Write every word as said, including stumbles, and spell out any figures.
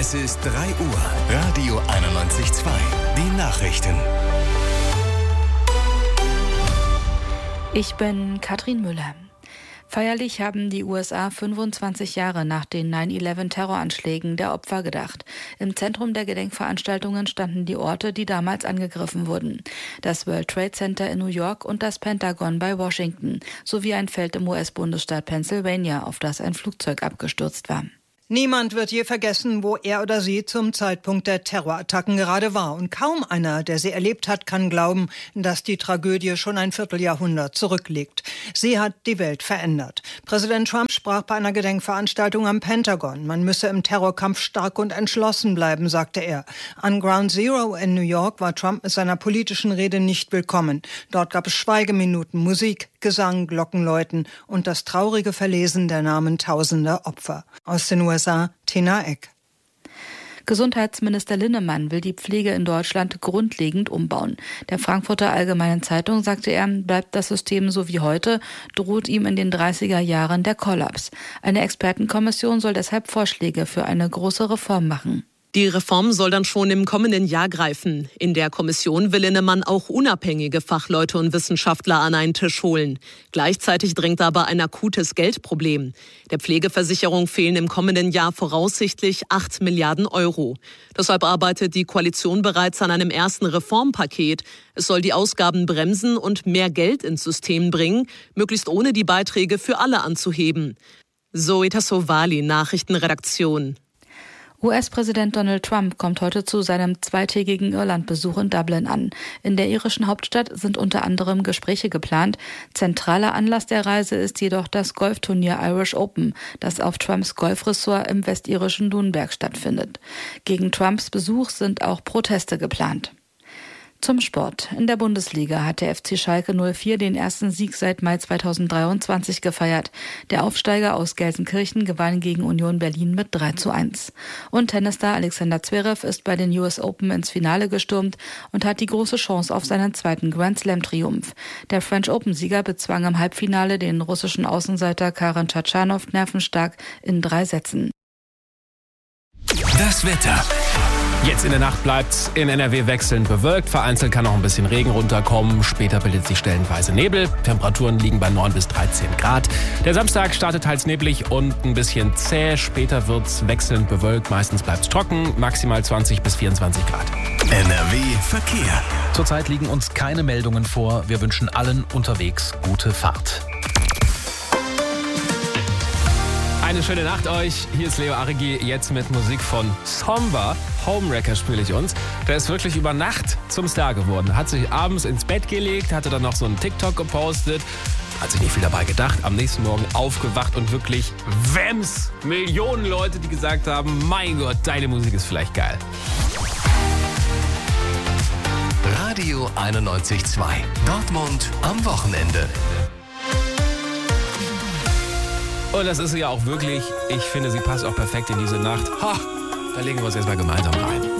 Es ist drei Uhr. Radio einundneunzig Komma zwei. Die Nachrichten. Ich bin Katrin Müller. Feierlich haben die U S A fünfundzwanzig Jahre nach den neun elf Terroranschlägen der Opfer gedacht. Im Zentrum der Gedenkveranstaltungen standen die Orte, die damals angegriffen wurden. Das World Trade Center in New York und das Pentagon bei Washington, sowie ein Feld im U S-Bundesstaat Pennsylvania, auf das ein Flugzeug abgestürzt war. Niemand wird je vergessen, wo er oder sie zum Zeitpunkt der Terrorattacken gerade war. Und kaum einer, der sie erlebt hat, kann glauben, dass die Tragödie schon ein Vierteljahrhundert zurückliegt. Sie hat die Welt verändert. Präsident Trump sprach bei einer Gedenkveranstaltung am Pentagon. Man müsse im Terrorkampf stark und entschlossen bleiben, sagte er. An Ground Zero in New York war Trump mit seiner politischen Rede nicht willkommen. Dort gab es Schweigeminuten, Musik, Gesang, Glockenläuten und das traurige Verlesen der Namen tausender Opfer. Aus den U S A, Tina Eck. Gesundheitsminister Linnemann will die Pflege in Deutschland grundlegend umbauen. Der Frankfurter Allgemeinen Zeitung sagte er, bleibt das System so wie heute, droht ihm in den dreißiger Jahren der Kollaps. Eine Expertenkommission soll deshalb Vorschläge für eine große Reform machen. Die Reform soll dann schon im kommenden Jahr greifen. In der Kommission will Linnemann auch unabhängige Fachleute und Wissenschaftler an einen Tisch holen. Gleichzeitig drängt aber ein akutes Geldproblem. Der Pflegeversicherung fehlen im kommenden Jahr voraussichtlich acht Milliarden Euro. Deshalb arbeitet die Koalition bereits an einem ersten Reformpaket. Es soll die Ausgaben bremsen und mehr Geld ins System bringen, möglichst ohne die Beiträge für alle anzuheben. Zoe Tassovali, Nachrichtenredaktion. U S-Präsident Donald Trump kommt heute zu seinem zweitägigen Irlandbesuch in Dublin an. In der irischen Hauptstadt sind unter anderem Gespräche geplant. Zentraler Anlass der Reise ist jedoch das Golfturnier Irish Open, das auf Trumps Golfressort im westirischen Doonberg stattfindet. Gegen Trumps Besuch sind auch Proteste geplant. Zum Sport. In der Bundesliga hat der F C Schalke null vier den ersten Sieg seit Mai zweitausenddreiundzwanzig gefeiert. Der Aufsteiger aus Gelsenkirchen gewann gegen Union Berlin mit drei zu eins. Und Tennisstar Alexander Zverev ist bei den U S Open ins Finale gestürmt und hat die große Chance auf seinen zweiten Grand-Slam-Triumph. Der French Open-Sieger bezwang im Halbfinale den russischen Außenseiter Karen Tschatschanow nervenstark in drei Sätzen. Das Wetter. Jetzt in der Nacht bleibt in N R W wechselnd bewölkt. Vereinzelt kann noch ein bisschen Regen runterkommen. Später bildet sich stellenweise Nebel. Temperaturen liegen bei neun bis dreizehn Grad. Der Samstag startet teils neblig und ein bisschen zäh. Später wird es wechselnd bewölkt. Meistens bleibt es trocken. Maximal zwanzig bis vierundzwanzig Grad. N R W Verkehr. Zurzeit liegen uns keine Meldungen vor. Wir wünschen allen unterwegs gute Fahrt. Eine schöne Nacht euch. Hier ist Leo Arigi, jetzt mit Musik von Somber. Homewrecker spiele ich uns. Der ist wirklich über Nacht zum Star geworden. Hat sich abends ins Bett gelegt, hatte dann noch so einen TikTok gepostet. Hat sich nicht viel dabei gedacht. Am nächsten Morgen aufgewacht und wirklich Wams. Millionen Leute, die gesagt haben, mein Gott, deine Musik ist vielleicht geil. Radio einundneunzig Komma zwei. Dortmund am Wochenende. Und das ist sie ja auch wirklich. Ich finde, sie passt auch perfekt in diese Nacht. Ha, da legen wir uns jetzt mal gemeinsam rein.